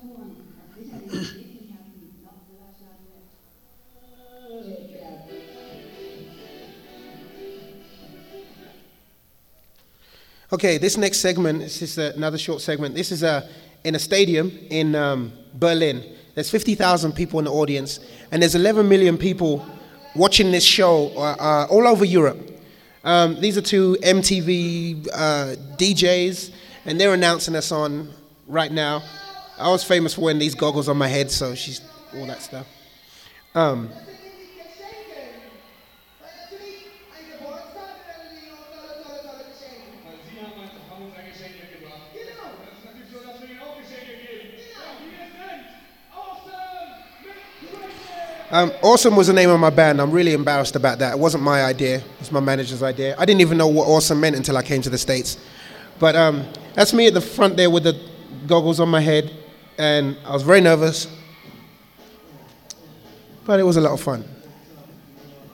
Okay, this next segment, this is another short segment. This is in a stadium in Berlin. There's 50,000 people in the audience, and there's 11 million people watching this show all over Europe. These are two MTV DJs, and they're announcing us on right now. I was famous for wearing these goggles on my head, so she's all that stuff. Awesome was the name of my band. I'm really embarrassed about that. It wasn't my idea. It was my manager's idea. I didn't even know what awesome meant until I came to the States. But that's me at the front there with the goggles on my head. And I was very nervous. But it was a lot of fun.